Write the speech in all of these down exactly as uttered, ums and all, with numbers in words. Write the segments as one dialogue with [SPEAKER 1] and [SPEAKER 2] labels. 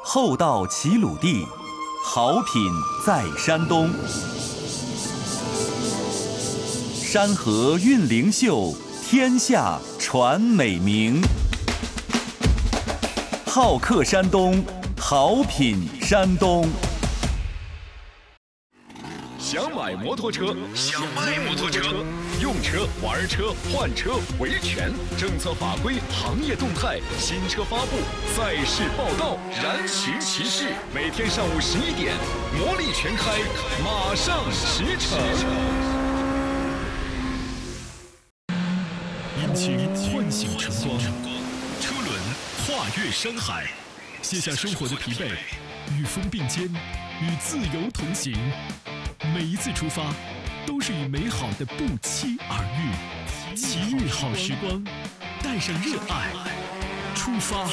[SPEAKER 1] 厚道齐鲁地，好品在山东。山河韵灵秀，天下传美名。好客山东，好品山东。
[SPEAKER 2] 想买摩托车，想卖摩托车，用车、玩车、换车、维权，政策法规、行业动态，新车发布，赛事报道，燃情骑士，每天上午十一点，魔力全开，马上驰骋。引擎唤醒晨光，车轮跨越山海，卸下生活的疲惫，与风并肩，与自由同行。每一次出发，都是与美好的不期而遇。奇遇好时光，带上热爱，出发。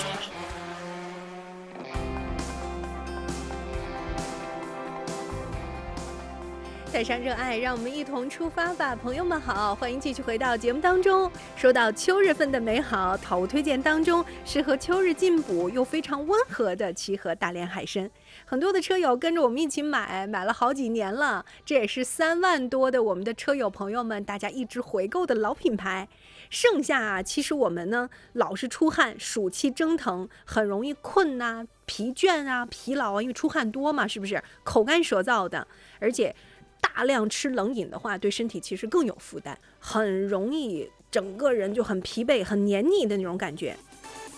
[SPEAKER 3] 带上热爱，让我们一同出发吧！朋友们好，欢迎继续回到节目当中。说到秋日份的美好，好物推荐当中，适合秋日进补又非常温和的齐河大连海参，很多的车友跟着我们一起买，买了好几年了，这也是三万多的我们的车友朋友们大家一直回购的老品牌。盛夏啊，其实我们呢老是出汗，暑气蒸腾，很容易困呐、啊、疲倦啊、疲劳啊，因为出汗多嘛，是不是？口干舌燥的，而且大量吃冷饮的话，对身体其实更有负担，很容易整个人就很疲惫、很黏腻的那种感觉。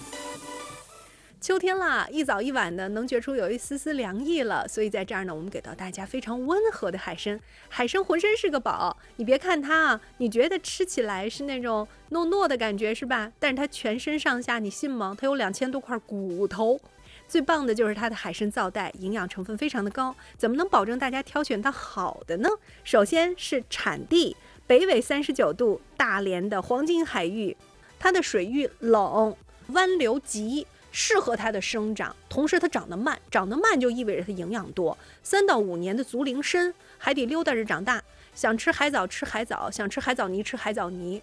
[SPEAKER 3] 秋天啦，一早一晚的能觉出有一丝丝凉意了，所以在这儿呢，我们给到大家非常温和的海参。海参浑身是个宝，你别看它啊，你觉得吃起来是那种糯糯的感觉是吧？但是它全身上下，你信吗？它有两千多块骨头。最棒的就是它的海参皂带，营养成分非常的高，怎么能保证大家挑选到好的呢？首先是产地，北纬三十九度，大连的黄金海域，它的水域冷，湾流急，适合它的生长，同时它长得慢，长得慢就意味着它营养多，三到五年的足龄深，海底溜达着长大，想吃海藻吃海藻，想吃海藻泥吃海藻泥。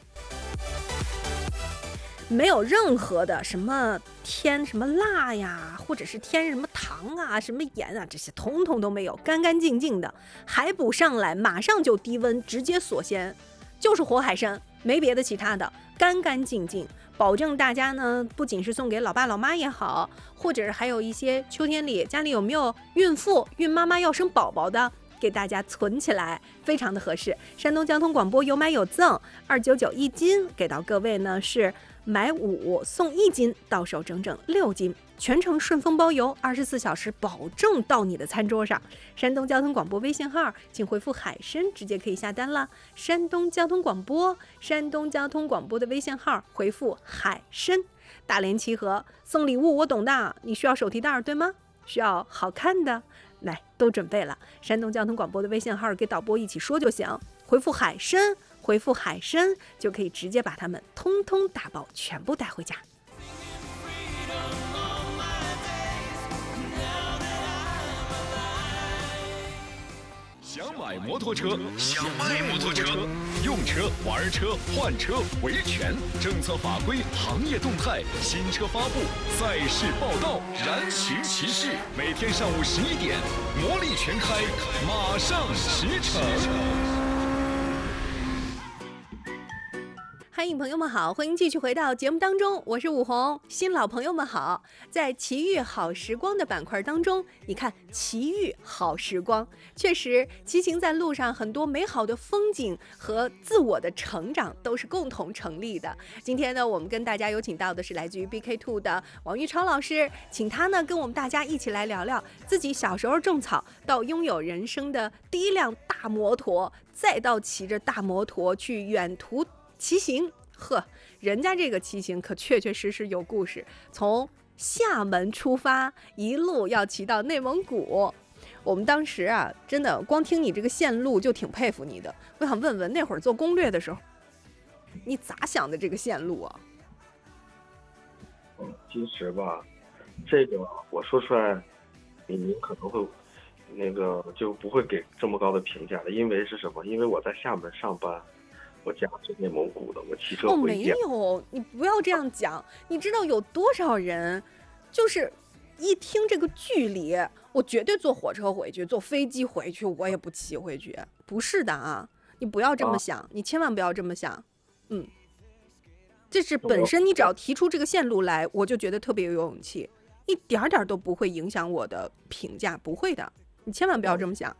[SPEAKER 3] 没有任何的什么添什么辣呀，或者是添什么糖啊、什么盐啊，这些统统都没有，干干净净的。海捕上来马上就低温直接锁鲜，就是活海参，没别的其他的，干干净净，保证大家呢不仅是送给老爸老妈也好，或者是还有一些秋天里家里有没有孕妇、孕妈妈要生宝宝的，给大家存起来，非常的合适。山东交通广播有买有赠，二九九一斤，给到各位呢是买五送一斤，到手整整六斤，全程顺丰包邮，二十四小时保证到你的餐桌上。山东交通广播微信号，请回复海参，直接可以下单了。山东交通广播，山东交通广播的微信号，回复海参。大连齐河送礼物，我懂的，你需要手提袋对吗？需要好看的，来都准备了。山东交通广播的微信号给导播一起说就行，回复海参。回复海参就可以直接把它们通通打包全部带回家。
[SPEAKER 2] 想买摩托车，想卖摩托车，用车、玩车、换车、维权，政策法规、行业动态，新车发布，赛事报道，燃情骑士，每天上午十一点，魔力全开，马上驰骋。
[SPEAKER 3] 嗨，朋友们好，欢迎继续回到节目当中，我是武红。新老朋友们好，在奇遇好时光的板块当中，你看奇遇好时光，确实骑行在路上，很多美好的风景和自我的成长都是共同成立的。今天呢，我们跟大家有请到的是来自于 B K 二 的王玉超老师，请他呢跟我们大家一起来聊聊自己小时候种草到拥有人生的第一辆大摩托，再到骑着大摩托去远途骑行。呵，人家这个骑行可确确实实有故事，从厦门出发，一路要骑到内蒙古。我们当时啊，真的光听你这个线路就挺佩服你的。我想问问，那会儿做攻略的时候，你咋想的这个线路啊？
[SPEAKER 4] 其实吧，这个我说出来，你您可能会那个就不会给这么高的评价的，因为是什么？因为我在厦门上班。我家是内蒙古的，我骑车回家。
[SPEAKER 3] 哦，没有，你不要这样讲。你知道有多少人，就是一听这个距离，我绝对坐火车回去，坐飞机回去，我也不骑回去。不是的啊，你不要这么想，啊、你千万不要这么想。嗯，这是本身你只要提出这个线路来，我就觉得特别有勇气，一点点都不会影响我的评价，不会的，你千万不要这么想。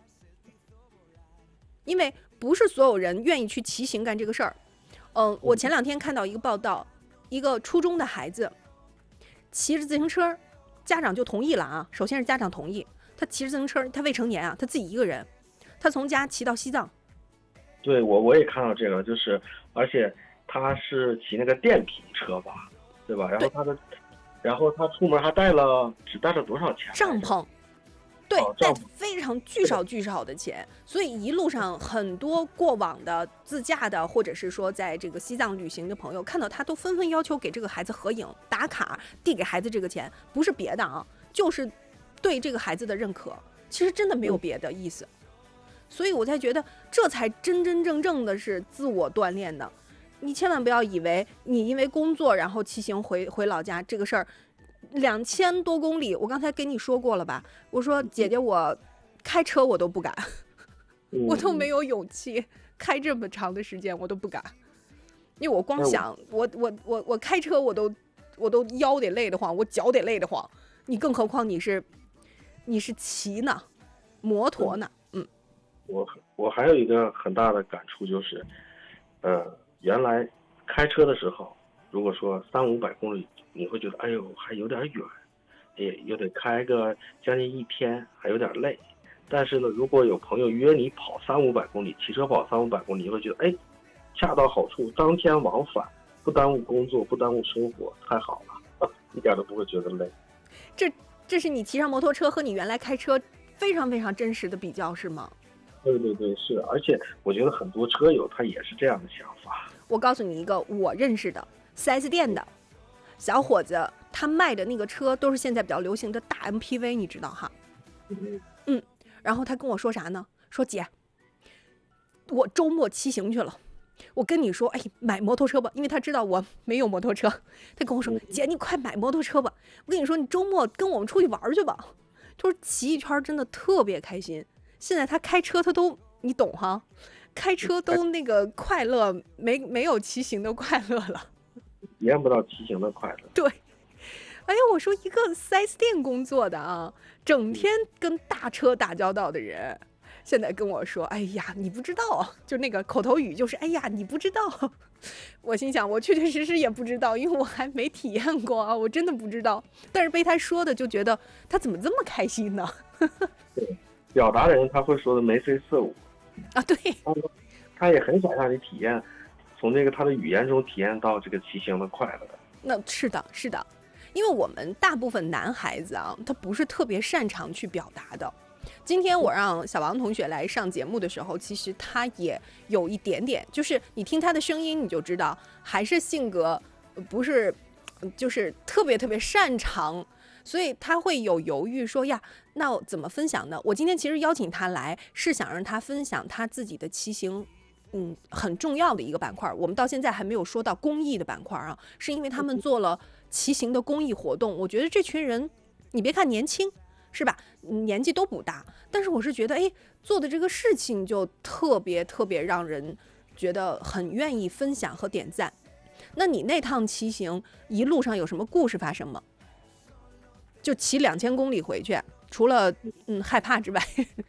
[SPEAKER 3] 因为不是所有人愿意去骑行干这个事儿。嗯，我前两天看到一个报道，一个初中的孩子骑着自行车，家长就同意了啊。首先是家长同意，他骑着自行车，他未成年啊，他自己一个人，他从家骑到西藏。
[SPEAKER 4] 对，我我也看到这个，就是而且他是骑那个电瓶车吧，对吧？然后他的，然后他出门还带了，只带了多少钱？
[SPEAKER 3] 帐篷。对，带非常巨少巨少的钱，所以一路上很多过往的自驾的，或者是说在这个西藏旅行的朋友，看到他都纷纷要求给这个孩子合影、打卡，递给孩子这个钱，不是别的啊，就是对这个孩子的认可。其实真的没有别的意思，所以我才觉得这才真真正正的是自我锻炼的。你千万不要以为你因为工作然后骑行回回老家这个事儿。两千多公里，我刚才跟你说过了吧？我说姐姐，我开车我都不敢，我都没有勇气开这么长的时间，我都不敢，因为我光想，我我我我开车我都我都腰得累得慌，我脚得累得慌，你更何况你是你是骑呢，摩托呢？嗯，
[SPEAKER 4] 我我还有一个很大的感触就是，呃，原来开车的时候，如果说三五百公里。你会觉得哎呦还有点远，也又得开个将近一天，还有点累。但是呢，如果有朋友约你跑三五百公里，骑车跑三五百公里，你会觉得哎，恰到好处，当天往返，不耽误工作，不耽误生活，太好了，一点都不会觉得累。
[SPEAKER 3] 这这是你骑上摩托车和你原来开车非常非常真实的比较，是吗？
[SPEAKER 4] 对对对，是。而且我觉得很多车友他也是这样的想法。
[SPEAKER 3] 我告诉你一个我认识的 四 S 店的小伙子，他卖的那个车都是现在比较流行的大 M P V， 你知道哈？嗯，然后他跟我说啥呢？说姐，我周末骑行去了。我跟你说，哎，买摩托车吧，因为他知道我没有摩托车。他跟我说，姐，你快买摩托车吧。我跟你说，你周末跟我们出去玩去吧。他说骑一圈真的特别开心。现在他开车，他都你懂哈？开车都那个快乐，没没有骑行的快乐了。
[SPEAKER 4] 体验不到骑行的快乐。
[SPEAKER 3] 对，哎呀，我说一个 四 S 店工作的啊，整天跟大车打交道的人，现在跟我说，哎呀，你不知道，就那个口头语就是，哎呀，你不知道。我心想，我确确实实也不知道，因为我还没体验过啊，我真的不知道。但是被他说的，就觉得他怎么这么开心呢？
[SPEAKER 4] 对，表达人他会说的眉飞色舞
[SPEAKER 3] 啊，对，
[SPEAKER 4] 他也很想让你体验。从这个他的语言中体验到这个骑行的快乐。
[SPEAKER 3] 那是的，是的，因为我们大部分男孩子啊，他不是特别擅长去表达的。今天我让小王同学来上节目的时候，其实他也有一点点，就是你听他的声音，你就知道还是性格不是，就是特别特别擅长，所以他会有犹豫说呀，那我怎么分享呢？我今天其实邀请他来，是想让他分享他自己的骑行。嗯，很重要的一个板块，我们到现在还没有说到公益的板块啊，是因为他们做了骑行的公益活动。我觉得这群人，你别看年轻，是吧？年纪都不大，但是我是觉得，哎，做的这个事情就特别特别让人觉得很愿意分享和点赞。那你那趟骑行一路上有什么故事发生吗？就骑两千公里回去，除了嗯害怕之外。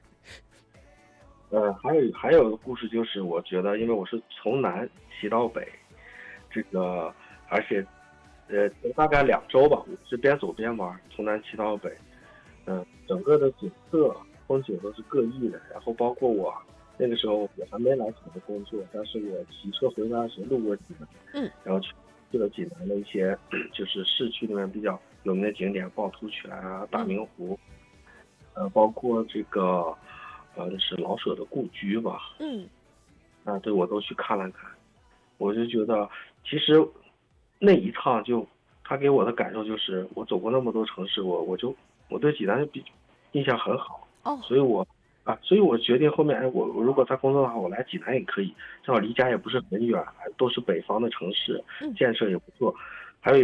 [SPEAKER 4] 呃，还有还有一个故事，就是我觉得，因为我是从南骑到北，这个而且，呃，大概两周吧，我是边走边玩，从南骑到北，嗯、呃，整个的景色、风景都是各异的。然后包括我那个时候我还没来济南工作，但是我骑车回家的时候路过济南，
[SPEAKER 3] 嗯，
[SPEAKER 4] 然后去去了济南的一些就是市区里面比较有名的景点，趵突泉啊、大明湖，呃，包括这个。呃，是老舍的故居吧？
[SPEAKER 3] 嗯，
[SPEAKER 4] 啊，对，我都去看了看，我就觉得，其实那一趟就他给我的感受就是，我走过那么多城市，我我就我对济南比印象很好，
[SPEAKER 3] 哦，
[SPEAKER 4] 所以我啊，所以我决定后面，哎，我我如果在工作的话，我来济南也可以，正好离家也不是很远，都是北方的城市，建设也不错。还有一个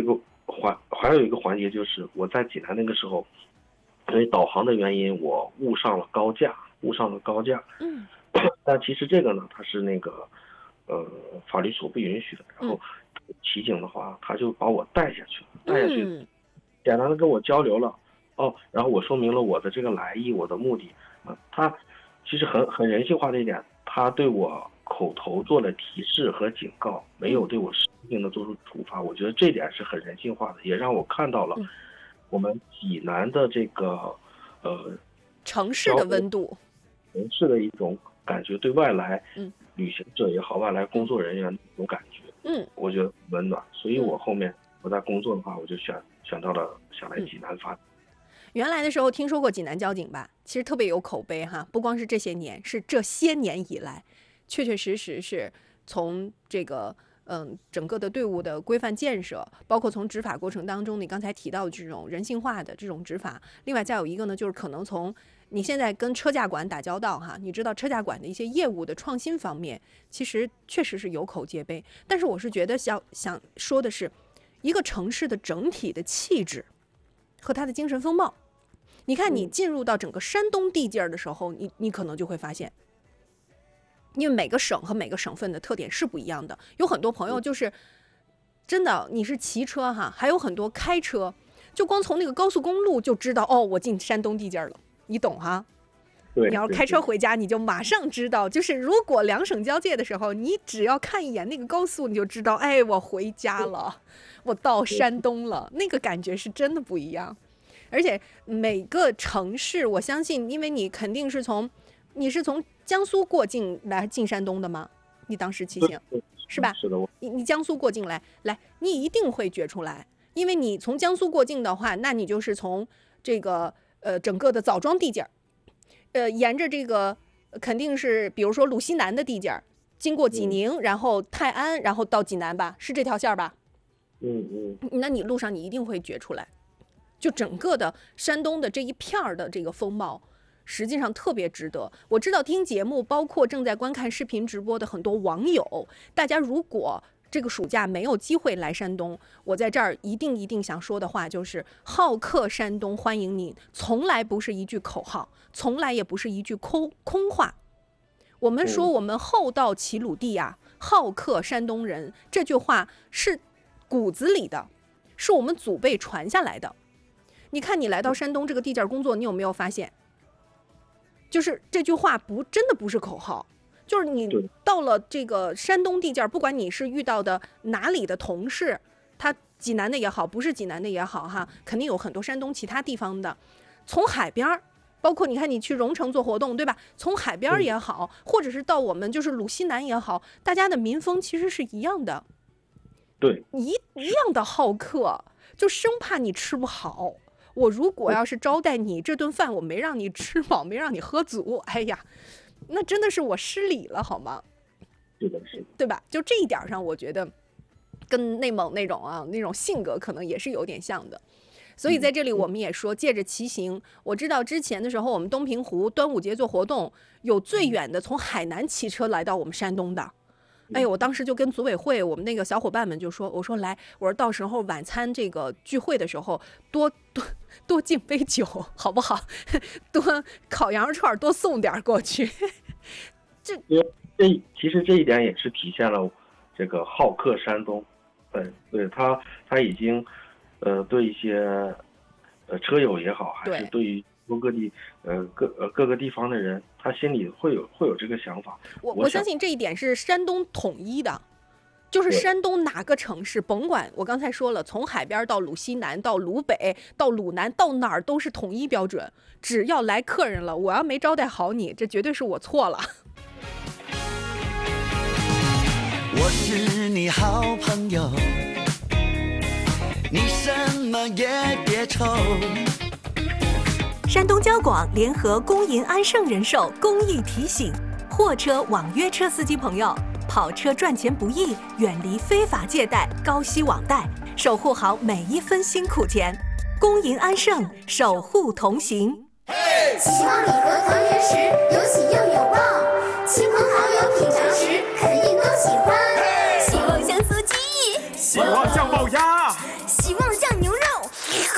[SPEAKER 4] 环还有一个环节就是我在济南那个时候，因为导航的原因，我误上了高架，误上了高架。
[SPEAKER 3] 嗯。
[SPEAKER 4] 但其实这个呢，它是那个呃法律所不允许的。然后骑警的话，他就把我带下去了，带下去，
[SPEAKER 3] 嗯、
[SPEAKER 4] 简单的跟我交流了。哦，然后我说明了我的这个来意，我的目的啊。他其实很很人性化的一点，他对我口头做了提示和警告，没有对我实质性的做出处罚。我觉得这点是很人性化的，也让我看到了我们济南的这个呃
[SPEAKER 3] 城市的温度，
[SPEAKER 4] 城市的一种感觉，对外来
[SPEAKER 3] 嗯
[SPEAKER 4] 旅行者也好，外来工作人员的一种感觉，
[SPEAKER 3] 嗯，
[SPEAKER 4] 我觉得温暖。所以我后面我在工作的话，我就选选到了想来济南发展。
[SPEAKER 3] 原来的时候听说过济南交警吧，其实特别有口碑哈，不光是这些年，是这些年以来，确确实实是从这个嗯整个的队伍的规范建设，包括从执法过程当中，你刚才提到的这种人性化的这种执法，另外再有一个呢，就是可能从你现在跟车架馆打交道哈，你知道车架馆的一些业务的创新方面，其实确实是有口皆碑。但是我是觉得想想说的是，一个城市的整体的气质和它的精神风貌。你看，你进入到整个山东地界儿的时候，你你可能就会发现，因为每个省和每个省份的特点是不一样的。有很多朋友就是真的，你是骑车哈，还有很多开车，就光从那个高速公路就知道哦，我进山东地界儿了，你懂哈？
[SPEAKER 4] 对，
[SPEAKER 3] 你要开车回家，你就马上知道，就是如果两省交界的时候，你只要看一眼那个高速，你就知道，哎，我回家了，我到山东了，那个感觉是真的不一样。而且每个城市，我相信，因为你肯定是从，你是从江苏过境来进山东的吗？你当时骑行是吧？
[SPEAKER 4] 是的，
[SPEAKER 3] 你你江苏过境来，来，你一定会觉出来，因为你从江苏过境的话，那你就是从这个呃整个的枣庄地界儿，呃沿着这个肯定是比如说鲁西南的地界儿，经过济宁，嗯、然后泰安，然后到济南吧，是这条线吧？
[SPEAKER 4] 嗯嗯。
[SPEAKER 3] 那你路上你一定会觉出来。就整个的山东的这一片儿的这个风貌，实际上特别值得。我知道听节目，包括正在观看视频直播的很多网友，大家如果这个暑假没有机会来山东，我在这儿一定一定想说的话就是：好客山东，欢迎你，从来不是一句口号，从来也不是一句空空话。我们说我们厚道齐鲁地呀、啊，好客山东人，这句话是骨子里的，是我们祖辈传下来的。你看，你来到山东这个地界工作，你有没有发现，就是这句话不真的不是口号，就是你到了这个山东地界，不管你是遇到的哪里的同事，他济南的也好，不是济南的也好哈，肯定有很多山东其他地方的，从海边，包括你看你去荣城做活动，对吧？从海边也好，或者是到我们就是鲁西南也好，大家的民风其实是一样的，
[SPEAKER 4] 对，
[SPEAKER 3] 一一样的好客，就生怕你吃不好。我如果要是招待你这顿饭，我没让你吃饱，没让你喝足，哎呀，那真的是我失礼了，好吗？
[SPEAKER 4] 是的，是的，
[SPEAKER 3] 对吧？就这一点上，我觉得跟内蒙那种啊那种性格可能也是有点像的。所以在这里我们也说，借着骑行，我知道之前的时候，我们东平湖端午节做活动，有最远的从海南骑车来到我们山东的。哎，我当时就跟组委会我们那个小伙伴们就说，我说来，我说到时候晚餐这个聚会的时候，多多多敬杯酒，好不好？多烤羊肉串，多送点过去。
[SPEAKER 4] 这这其实这一点也是体现了这个好客山东，对对，他他已经呃对一些呃车友也好，还是对于各地呃各呃各个地方的人，他心里会有会有这个想法。
[SPEAKER 3] 我我相信这一点是山东统一的，就是山东哪个城市，甭管我刚才说了，从海边到鲁西南，到鲁北，到鲁南，到哪儿都是统一标准。只要来客人了，我要没招待好你，这绝对是我错了。
[SPEAKER 5] 我是你好朋友，你什么也别愁。
[SPEAKER 6] 山东交广联合工银安盛人寿公益提醒：货车、网约车司机朋友，跑车赚钱不易，远离非法借贷、高息网贷，守护好每一分辛苦钱。工银安盛，守护同行。
[SPEAKER 7] 希望你和团圆时有喜又有报，亲朋好友品尝时肯定都喜欢。希望像司机，
[SPEAKER 8] 希望像龅牙。